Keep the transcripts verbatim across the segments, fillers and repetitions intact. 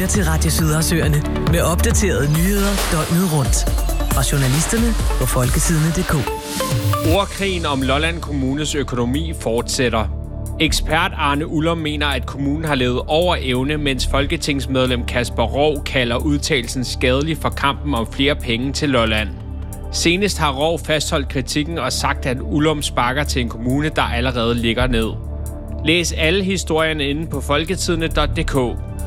lytter til Radio Sydersøerne med opdaterede nyheder døgnet rundt. Fra journalisterne på folketidene punktum d k. Ordkrigen om Lolland Kommunes økonomi fortsætter. Ekspert Arne Ullum mener, at kommunen har levet over evne, mens folketingsmedlem Kasper Roug kalder udtalelsen skadelig for kampen om flere penge til Lolland. Senest har Roug fastholdt kritikken og sagt, at Ullum sparker til en kommune, der allerede ligger ned. Læs alle historierne inde på folketidene punktum d k.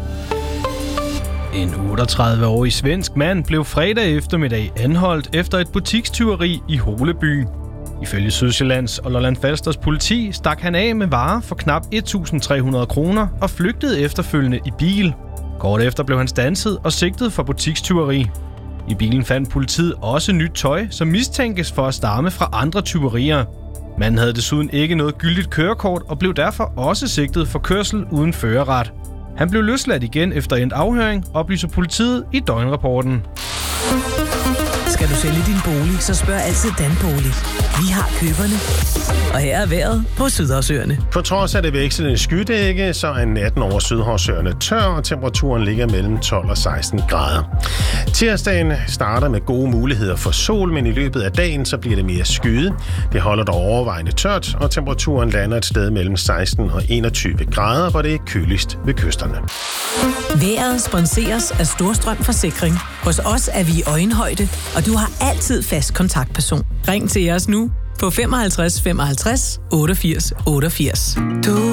En otteogtredive-årig svensk mand blev fredag eftermiddag anholdt efter et butikstyveri i Holeby. Ifølge Sydsjællands og Lolland-Falsters politi stak han af med varer for knap et tusind tre hundrede kroner og flygtede efterfølgende i bil. Kort efter blev han standset og sigtet for butikstyveri. I bilen fandt politiet også nyt tøj, som mistænkes for at stamme fra andre tyverier. Manden havde desuden ikke noget gyldigt kørekort og blev derfor også sigtet for kørsel uden førerret. Han blev løsladt igen efter endt afhøring, oplyser politiet i døgnrapporten. Skal du sælge din bolig, så spørg altid Danbolig. Vi har køberne. Og her er vejret på Sydhavsøerne. På trods af det vekslende skydække, så er natten over Sydhavsøerne tør, og temperaturen ligger mellem tolv og seksten grader. Tirsdagen starter med gode muligheder for sol, men i løbet af dagen så bliver det mere skyet. Det holder dog overvejende tørt, og temperaturen lander et sted mellem seksten og enogtyve grader, hvor det er køligst ved kysterne. Vejret sponseres af Storstrøm Forsikring. Hos os er vi i øjenhøjde, og du har altid fast kontaktperson. Ring til os nu på femoghalvtreds femoghalvtreds otteogfirs otteogfirs. Du